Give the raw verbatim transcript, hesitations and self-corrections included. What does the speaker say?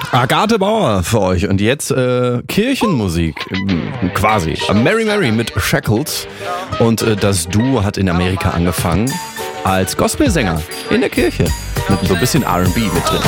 Agathe Bauer für euch und jetzt äh, Kirchenmusik, äh, quasi. Mary Mary mit Shackles und äh, das Duo hat in Amerika angefangen als Gospelsänger in der Kirche mit so ein bisschen R and B mit drin.